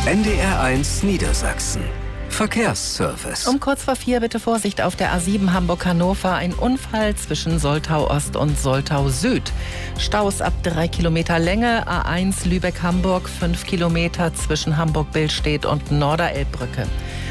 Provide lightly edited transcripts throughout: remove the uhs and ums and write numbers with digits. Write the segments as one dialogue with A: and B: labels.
A: NDR1 Niedersachsen. Verkehrsservice.
B: Um kurz vor 4 bitte Vorsicht auf der A7 Hamburg-Hannover. Ein Unfall zwischen Soltau-Ost und Soltau-Süd. Staus ab 3 Kilometer Länge. A1 Lübeck-Hamburg 5 Kilometer zwischen Hamburg-Billstedt und Norderelbbrücke.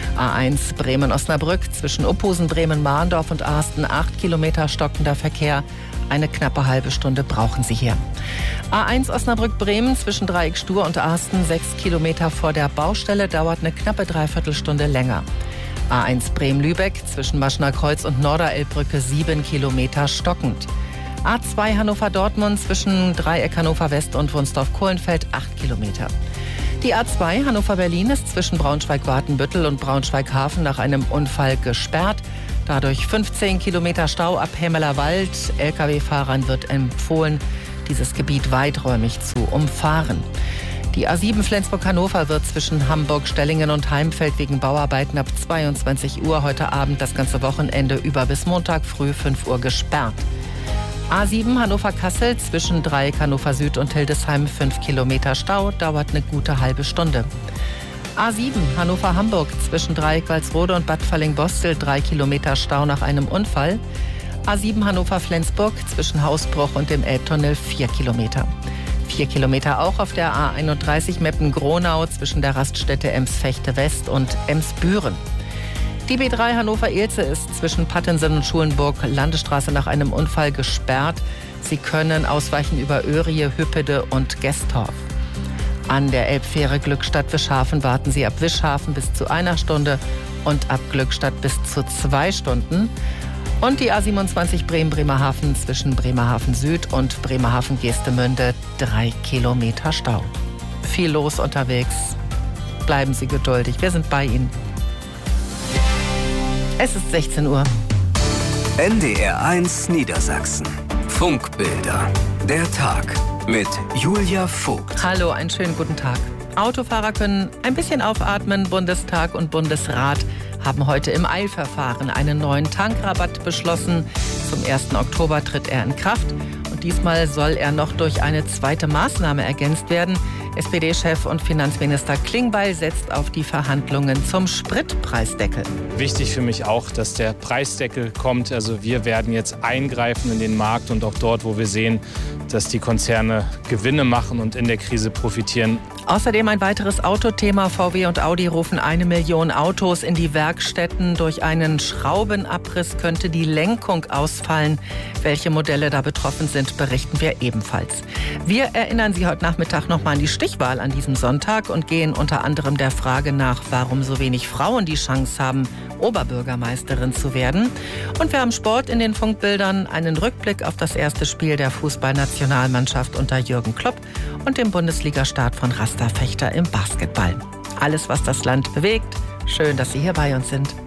B: A1 Bremen-Osnabrück zwischen Uphusen, Bremen-Mahndorf und Asten 8 Kilometer stockender Verkehr. Eine knappe halbe Stunde brauchen Sie hier. A1 Osnabrück-Bremen zwischen Dreieck-Stur und Asten 6 Kilometer vor der Baustelle, dauert eine knappe Dreiviertelstunde länger. A1 Bremen-Lübeck zwischen Maschner Kreuz und Norderelbbrücke 7 Kilometer stockend. A2 Hannover-Dortmund zwischen Dreieck Hannover-West und Wunsdorf-Kohlenfeld 8 Kilometer. Die A2 Hannover-Berlin ist zwischen Braunschweig-Watenbüttel und Braunschweig-Hafen nach einem Unfall gesperrt. Dadurch 15 Kilometer Stau ab Hämelerwald. Lkw-Fahrern wird empfohlen, dieses Gebiet weiträumig zu umfahren. Die A7 Flensburg-Hannover wird zwischen Hamburg-Stellingen und Heimfeld wegen Bauarbeiten ab 22 Uhr heute Abend das ganze Wochenende über bis Montag früh 5 Uhr gesperrt. A7 Hannover-Kassel zwischen Dreieck Hannover-Süd und Hildesheim 5 Kilometer Stau, dauert eine gute halbe Stunde. A7 Hannover-Hamburg zwischen Dreieck Walsrode und Bad Falling-Bostel 3 Kilometer Stau nach einem Unfall. A7 Hannover-Flensburg zwischen Hausbruch und dem Elbtunnel 4 Kilometer. 4 Kilometer auch auf der A31 Meppen-Gronau zwischen der Raststätte Ems-Fechte-West und Ems-Büren. Die B3 Hannover-Ilze ist zwischen Pattensen und Schulenburg Landesstraße nach einem Unfall gesperrt. Sie können ausweichen über Öhrie, Hüppede und Gestorf. An der Elbfähre Glückstadt-Wischhafen warten Sie ab Wischhafen bis zu 1 Stunde und ab Glückstadt bis zu 2 Stunden. Und die A27 Bremen-Bremerhaven zwischen Bremerhaven Süd und Bremerhaven-Geestemünde 3 Kilometer Stau. Viel los unterwegs. Bleiben Sie geduldig. Wir sind bei Ihnen. Es ist 16 Uhr.
A: NDR1 Niedersachsen. Funkbilder. Der Tag mit Julia Vogt.
B: Hallo, einen schönen guten Tag. Autofahrer können ein bisschen aufatmen. Bundestag und Bundesrat haben heute im Eilverfahren einen neuen Tankrabatt beschlossen. Zum 1. Oktober tritt er in Kraft. Und diesmal soll er noch durch eine zweite Maßnahme ergänzt werden. SPD-Chef und Finanzminister Klingbeil setzt auf die Verhandlungen zum Spritpreisdeckel.
C: Wichtig für mich auch, dass der Preisdeckel kommt. Also wir werden jetzt eingreifen in den Markt und auch dort, wo wir sehen, dass die Konzerne Gewinne machen und in der Krise profitieren.
B: Außerdem ein weiteres Autothema. VW und Audi rufen 1 Million Autos in die Werkstätten. Durch einen Schraubenabriss könnte die Lenkung ausfallen. Welche Modelle da betroffen sind, berichten wir ebenfalls. Wir erinnern Sie heute Nachmittag nochmal an die Stichwahl an diesem Sonntag und gehen unter anderem der Frage nach, warum so wenig Frauen die Chance haben, Oberbürgermeisterin zu werden. Und wir haben Sport in den Funkbildern, einen Rückblick auf das erste Spiel der Fußballnationalmannschaft unter Jürgen Klopp und dem Bundesligastart von Raster Fechter im Basketball. Alles, was das Land bewegt. Schön, dass Sie hier bei uns sind.